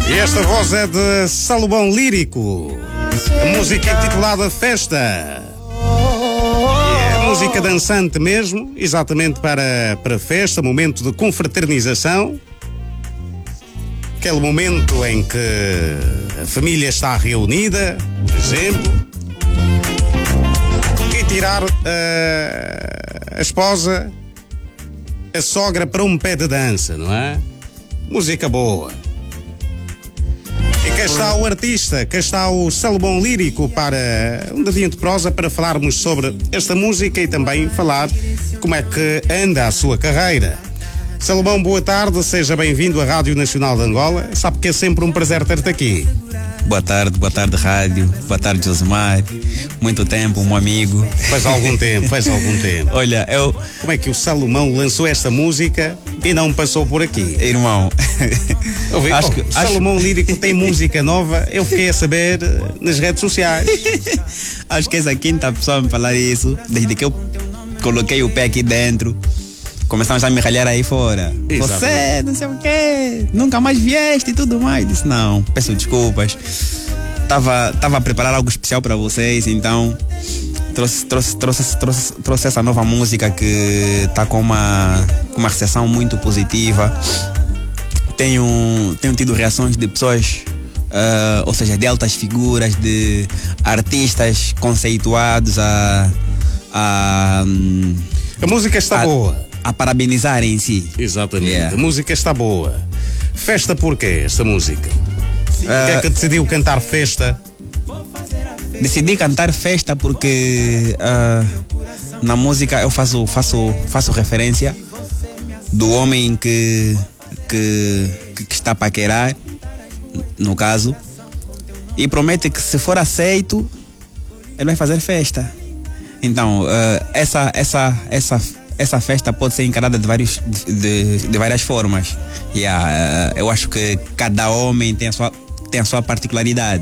E esta voz é de Salomão Lírico. A música é intitulada Festa. E é música dançante mesmo, exatamente para festa, momento de confraternização. Aquele momento em que a família está reunida, por exemplo, e tirar a esposa, a sogra para um pé de dança, não é? Música boa. E cá está o artista, cá está o Salomão Lírico para um dadinho de prosa para falarmos sobre esta música e também falar como é que anda a sua carreira. Salomão, boa tarde, seja bem-vindo à Rádio Nacional de Angola. Sabe que é sempre um prazer ter-te aqui. Boa tarde, rádio. Boa tarde, Josemar. Muito tempo, um amigo. Faz algum tempo. Olha, Como é que o Salomão lançou esta música e não passou por aqui? Irmão. O Salomão Lírico tem música nova, eu fiquei a saber nas redes sociais. Acho que essa é a quinta pessoa a me falar isso, desde que eu coloquei o pé aqui dentro. Começamos a me ralhar aí fora. Exato. Você, não sei o quê, nunca mais vieste e tudo mais. Disse, não, peço desculpas. Tava a preparar algo especial para vocês, então trouxe essa nova música que está com uma recepção muito positiva. Tenho tido reações de pessoas, ou seja, de altas figuras, de artistas conceituados a música está boa. A parabenizar em si. Exatamente. Yeah. A música está boa. Festa por quê, esta música? Por que é que decidiu cantar Festa? Decidi cantar Festa porque na música eu faço referência do homem que está a paquerar, no caso, e promete que se for aceito, ele vai fazer festa. Então, essa festa pode ser encarada de várias formas. Eu acho que cada homem tem a sua particularidade.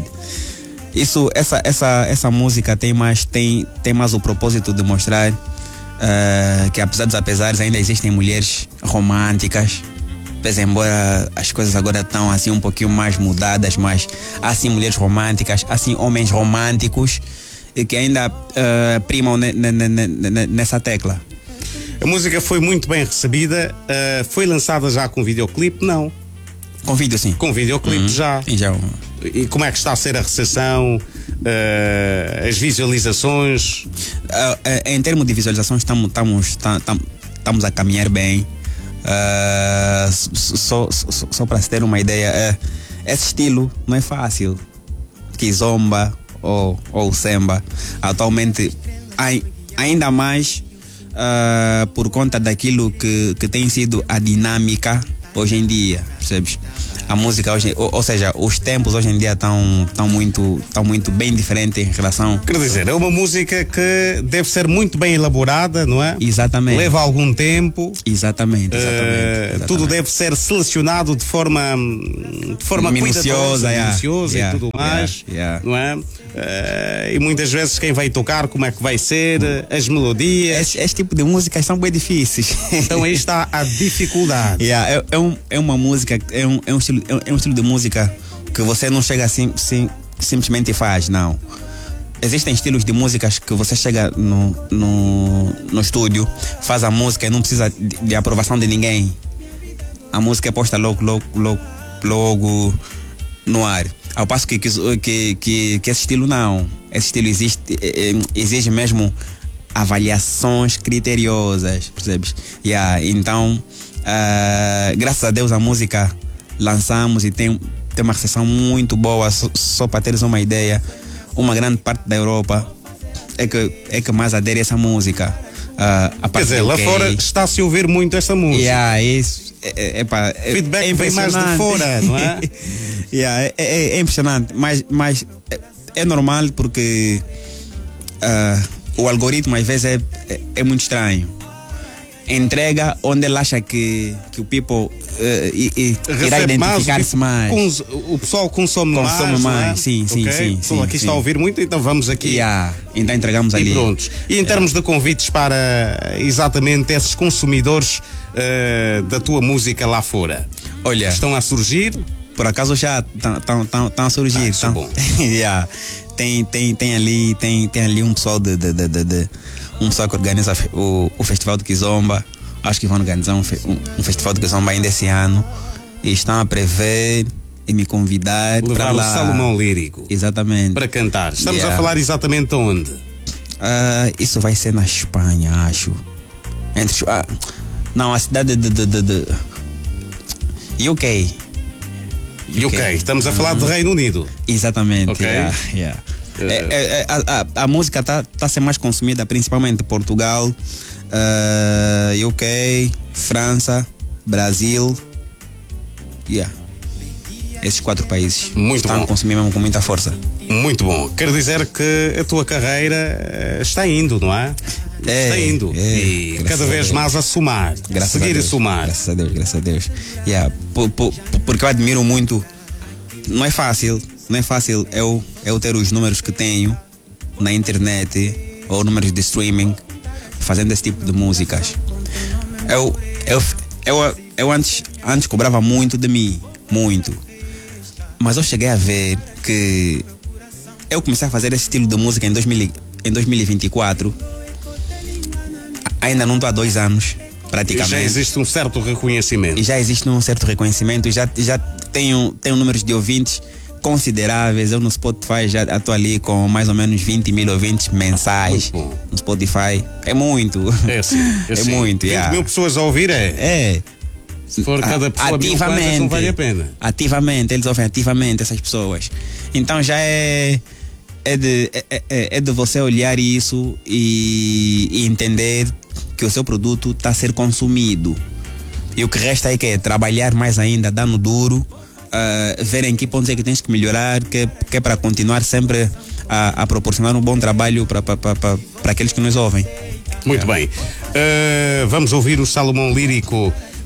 Essa música tem mais o propósito de mostrar que apesar dos apesares ainda existem mulheres românticas. Pese embora as coisas agora estão assim um pouquinho mais mudadas, mas há assim mulheres românticas, assim homens românticos que ainda primam nessa tecla. A música foi muito bem recebida, foi lançada já com videoclipe? Não. Com vídeo, sim. Com videoclipe já. Já. E como é que está a ser a recepção, as visualizações? Em termos de visualizações estamos a caminhar bem. Só para se ter uma ideia, esse estilo não é fácil. Kizomba ou Semba, atualmente ainda mais por conta daquilo que tem sido a dinâmica hoje em dia, percebes? A música hoje, ou seja, os tempos hoje em dia estão muito bem diferentes em relação. Quer dizer, é uma música que deve ser muito bem elaborada, não é? Exatamente. Leva algum tempo. Exatamente. Tudo deve ser selecionado de forma minuciosa, e tudo mais, não é? E muitas vezes quem vai tocar, como é que vai ser, as melodias. Esse tipo de músicas são bem difíceis. Então aí está a dificuldade. É uma música, é um estilo de música que você não chega assim simplesmente faz, não. Existem estilos de músicas que você chega no estúdio, faz a música e não precisa de aprovação de ninguém. A música é posta logo no ar. Ao passo que esse estilo não. Esse estilo exige mesmo avaliações criteriosas, percebes? Então, graças a Deus a música lançamos e tem uma recepção muito boa. Só para teres uma ideia, uma grande parte da Europa é que mais adere a essa música. Quer dizer, lá fora está-se a ouvir muito esta música. Isso feedback vem mais de fora, não é? É impressionante, mas é normal porque o algoritmo às vezes é muito estranho. Entrega onde ele acha que o people irá identificar-se mais. O pessoal consome mais. Sim. Aqui está a ouvir muito, então vamos aqui. Então entregamos ali. Prontos. E em termos de convites para exatamente esses consumidores da tua música lá fora? Olha, estão a surgir? por acaso já estão a surgir. Isso é bom. Yeah. Tem ali um pessoal um pessoal que organiza o Festival de Kizomba. Acho que vão organizar um Festival de Kizomba ainda esse ano. E estão a prever e me convidar levar para o lá. Salomão Lírico. Exatamente. Para cantar. Estamos a falar exatamente de onde? Isso vai ser na Espanha, acho. Não, a cidade de UK. UK. Estamos a falar de Reino Unido. Exatamente. Ok. Yeah. A música está a ser mais consumida principalmente em Portugal, UK, França, Brasil. Esses 4 países Muito estão bom. a consumir mesmo com muita força. Muito bom. Quero dizer que a tua carreira está indo, não é? Está indo. E cada vez mais a somar. Seguir a somar. Graças a Deus. Porque eu admiro muito. Não é fácil eu ter os números que tenho na internet ou números de streaming fazendo esse tipo de músicas. Eu antes cobrava muito de mim, muito. Mas eu cheguei a ver que eu comecei a fazer esse estilo de música em 2024. Ainda não estou há 2 anos, praticamente. Já existe um certo reconhecimento. E já existe um certo reconhecimento. Já tenho números de ouvintes consideráveis. Eu no Spotify já estou ali com mais ou menos 20 mil ouvintes mensais. No Spotify. É muito. É sim. É muito. 20 mil pessoas a ouvir Se for cada pessoa ativamente, não vale a pena. Ativamente, eles ouvem ativamente essas pessoas. Então já é de você olhar isso e entender que o seu produto está a ser consumido. E o que resta é que é trabalhar mais ainda, dando duro, ver em que pontos é que tens que melhorar, que é para continuar sempre a proporcionar um bom trabalho para aqueles que nos ouvem. Muito bem. Vamos ouvir o Salomão Lírico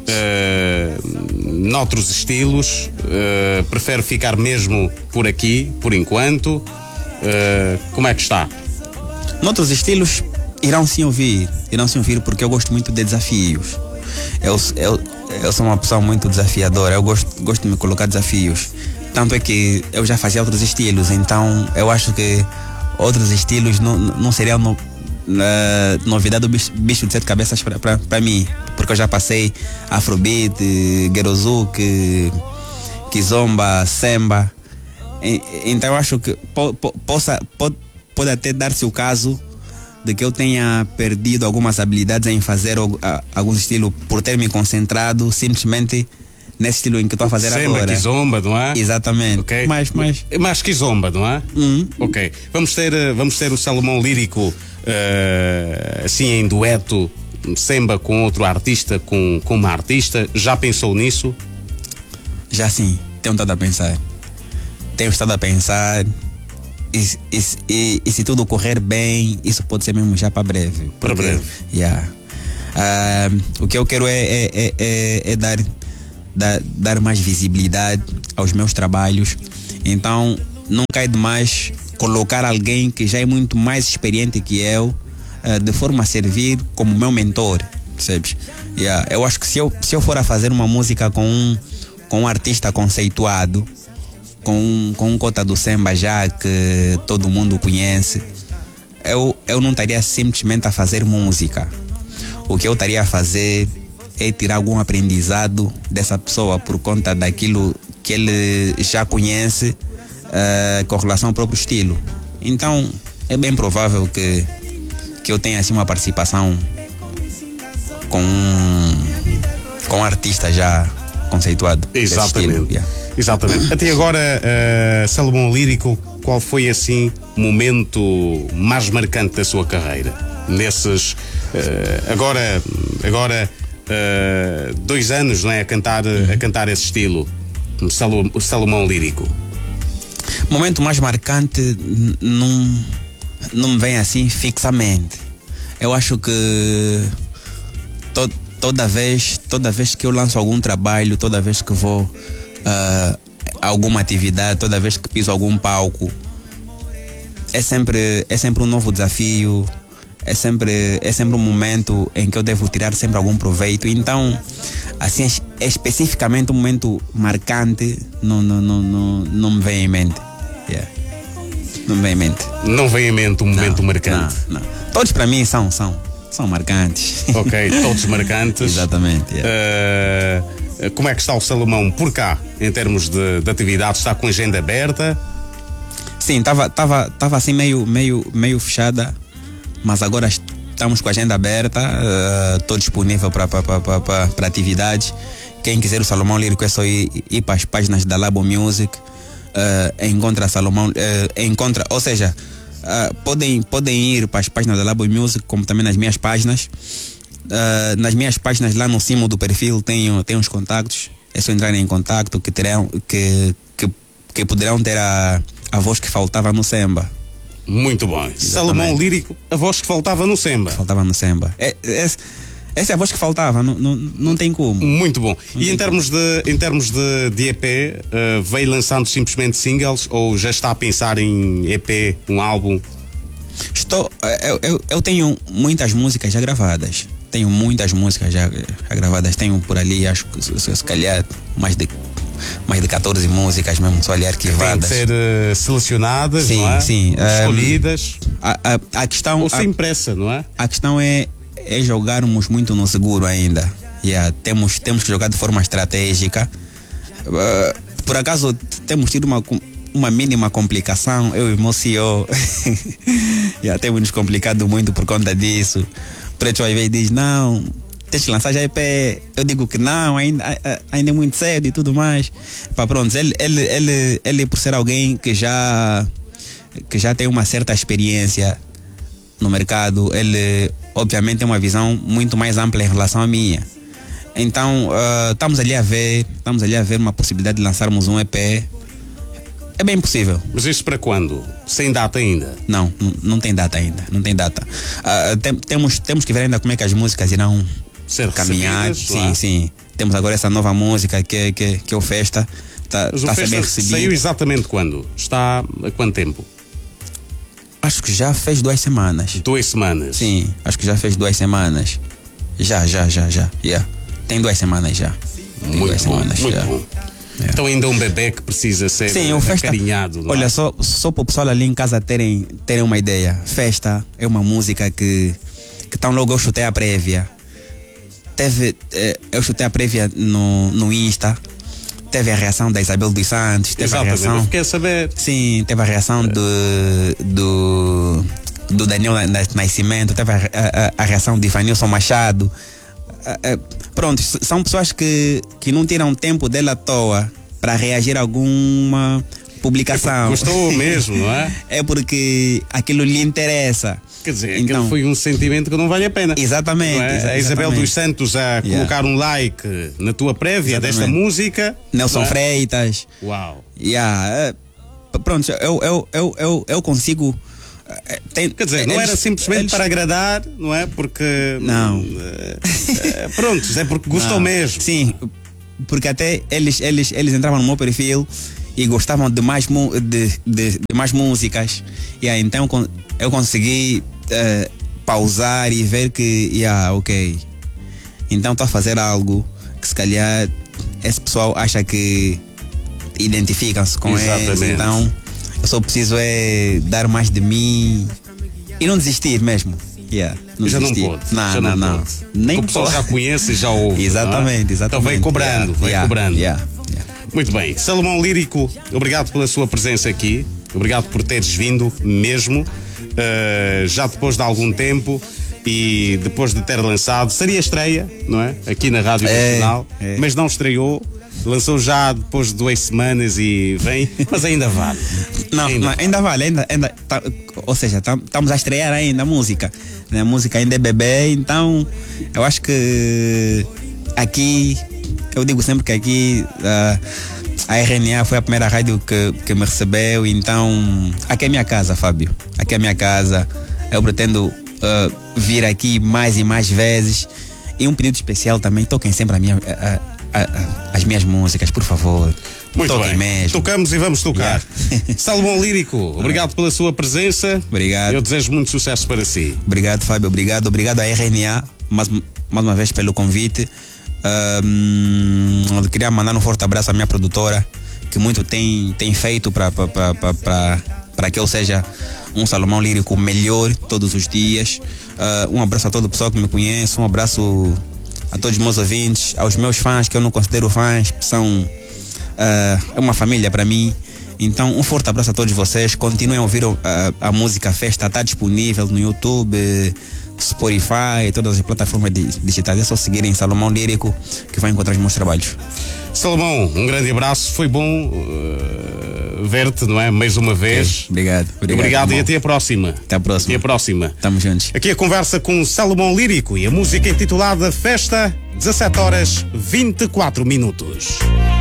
noutros estilos. Prefere ficar mesmo por aqui, por enquanto? Como é que está? Noutros estilos irão sim ouvir porque eu gosto muito de desafios. Eu sou uma pessoa muito desafiadora. Eu gosto de me colocar desafios. Tanto é que eu já fazia outros estilos, então eu acho que outros estilos não seriam novidade do bicho de 7 cabeças para mim, porque eu já passei Afrobeat, Guerozouk, Kizomba, Semba. Então eu acho que pode até dar-se o caso de que eu tenha perdido algumas habilidades em fazer algum estilo por ter me concentrado simplesmente nesse estilo em que estou a fazer Semba, agora. Kizomba, não é? Exatamente. Okay. Mais Kizomba, não é? Ok. Vamos ter o Salomão Lírico assim em dueto, Semba com outro artista, com uma artista. Já pensou nisso? Já sim, tenho estado a pensar. E se tudo correr bem, isso pode ser mesmo já para breve. Para breve. O que eu quero é dar mais visibilidade aos meus trabalhos. Então não cai demais colocar alguém que já é muito mais experiente que eu, de forma a servir como meu mentor, percebes? Eu acho que se eu for a fazer uma música com um artista conceituado, com um cota do Semba já que todo mundo conhece, eu não estaria simplesmente a fazer música. O que eu estaria a fazer é tirar algum aprendizado dessa pessoa por conta daquilo que ele já conhece, com relação ao próprio estilo. Então é bem provável que eu tenha assim uma participação com um artista já conceituado. Exatamente. Exatamente. Até agora, Salomão Lírico, qual foi assim o momento mais marcante da sua carreira? Nesses agora 2 anos, não é, a cantar esse estilo, Salomão Lírico. O momento mais marcante não me vem assim fixamente. Eu acho que toda vez que eu lanço algum trabalho, toda vez que vou a alguma atividade, toda vez que piso algum palco, é sempre um novo desafio, é sempre um momento em que eu devo tirar sempre algum proveito. Então, assim, especificamente um momento marcante não me vem em mente. Yeah. Não me vem em mente. Não vem em mente um momento marcante? Não. Todos para mim são marcantes. Ok, todos marcantes. Exatamente. Yeah. Como é que está o Salomão por cá, em termos de atividades? Está com a agenda aberta? Sim, estava assim meio fechada, mas agora estamos com a agenda aberta. Estou disponível para atividades. Quem quiser o Salomão Lírico é só ir para as páginas da Labo Music. Encontra Salomão, ou seja, podem ir para as páginas da Labo Music, como também nas minhas páginas. Nas minhas páginas, lá no cimo do perfil, tem os contactos. É só entrarem em contacto que poderão ter a voz que faltava no Semba. Muito bom. Exatamente. Salomão Lírico, a voz que faltava no Semba. Faltava no Semba. Essa é a voz que faltava, não tem como. Muito bom. E em termos de EP, veio lançando simplesmente singles ou já está a pensar em EP, um álbum? Eu tenho muitas músicas já gravadas. Tenho por ali, acho que se calhar mais de 14 músicas mesmo, só ali arquivadas. Tem de ser selecionadas, sim, não é? Sim. Escolhidas. A questão... Ou sem pressa, não é? A questão é jogarmos muito no seguro ainda. Temos que jogar de forma estratégica. Por acaso temos tido uma mínima complicação, eu e o meu CEO. Temos nos complicado muito por conta disso. O Preto às vezes diz, não, tens que lançar já EP. Eu digo que não, ainda é muito cedo e tudo mais. Pronto, ele por ser alguém que já tem uma certa experiência no mercado, ele obviamente tem uma visão muito mais ampla em relação à minha. Então estamos ali a ver uma possibilidade de lançarmos um EP. É bem possível. Mas isso para quando? Sem data ainda? Não tem data ainda. Não tem data. Temos que ver ainda como é que as músicas irão ser caminhar. Sim. Temos agora essa nova música que é o Festa. Está a ser bem recebido. Saiu exatamente quando? Está há quanto tempo? Acho que já fez 2 semanas. 2 semanas? Sim, acho que já fez 2 semanas. Já. Yeah. Tem 2 semanas já. Muito bom. Yeah. Então ainda um bebê que precisa ser acarinhado. Não olha, é? só para o pessoal ali em casa terem uma ideia. Festa é uma música que tão logo eu chutei a prévia. Eu chutei a prévia no Insta. Teve a reação da Isabel dos Santos. Teve Exatamente, a reação, eu fiquei a saber. Sim, teve a reação do Daniel Nascimento. Teve a reação de Ivanilson Machado. Pronto, são pessoas que não tiram tempo dela à toa para reagir a alguma publicação. Gostou mesmo, não é? É porque aquilo lhe interessa. Quer dizer, então, aquele foi um sentimento que não vale a pena. Exatamente. A Isabel dos Santos a colocar um like na tua prévia desta música. Nelson Freitas. Uau. Pronto, eu consigo. Quer dizer, não era simplesmente para agradar, não é? Porque. Não. Pronto, é porque gostou mesmo. Sim, porque até eles entravam no meu perfil e gostavam de mais músicas. Então eu consegui pausar e ver que, ok. Então estou a fazer algo que se calhar esse pessoal acha que identificam-se com eles. Então eu só preciso dar mais de mim e não desistir mesmo. Não já desistir. Não pode. Não. Nem o pessoal já conhece e já ouve. Exatamente. Então vem cobrando, cobrando. Muito bem. Salomão Lírico, obrigado pela sua presença aqui. Obrigado por teres vindo mesmo. Já depois de algum tempo e depois de ter lançado, seria estreia, não é? Aqui na Rádio Nacional, mas não estreou. Lançou já depois de 2 semanas e vem, mas ainda vale. Ainda vale. Ou seja, estamos a estrear ainda a música. A música ainda é bebê, então eu acho que aqui, eu digo sempre que aqui a RNA foi a primeira rádio que me recebeu, então aqui é minha casa, Fábio. Aqui é minha casa. Eu pretendo vir aqui mais e mais vezes. E um pedido especial também, toquem sempre as minhas músicas, por favor. Muito toquem bem. Mesmo. Tocamos e vamos tocar. Salomão Lírico, obrigado pela sua presença. Obrigado. Eu desejo muito sucesso para si. Obrigado, Fábio. Obrigado à RNA mais uma vez pelo convite. Queria mandar um forte abraço à minha produtora, que muito tem feito para que eu seja um Salomão Lírico melhor todos os dias. Um abraço a todo o pessoal que me conhece, um abraço a todos os meus ouvintes, aos meus fãs, que eu não considero fãs, que são é uma família para mim. Então, um forte abraço a todos vocês. Continuem a ouvir a música Festa, está disponível no YouTube, Spotify, todas as plataformas digitais. É só seguirem Salomão Lírico que vai encontrar os meus trabalhos. Salomão, um grande abraço, foi bom ver-te, não é? Mais uma vez. Obrigado. Obrigado e até a próxima. Até a próxima. Até a próxima. Estamos juntos. Aqui a conversa com Salomão Lírico e a música intitulada Festa, 17 horas 24 minutos.